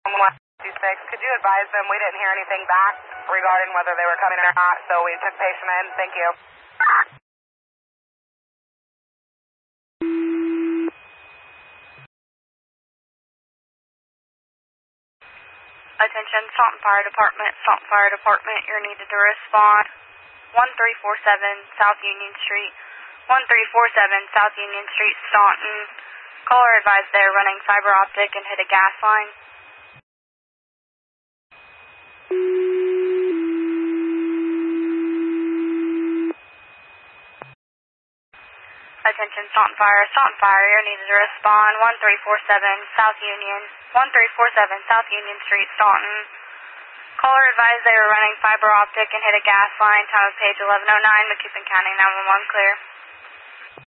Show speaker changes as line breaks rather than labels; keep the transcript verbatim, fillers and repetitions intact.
one two six. Could you advise them we didn't hear anything back regarding whether they were coming or not, so we took patient in? Thank you.
Attention, Staunton Fire Department, Staunton Fire Department, you're needed to respond. one three four seven South Union Street, one three four seven South Union Street, Staunton. Caller advised they're running fiber optic and hit a gas line. Attention, Staunton Fire, Staunton Fire, you're needed to respond. one three four seven South Union, one three four seven South Union Street, Staunton. Caller advised they were running fiber optic and hit a gas line. Time of page eleven oh nine, McCupen County nine one one, clear.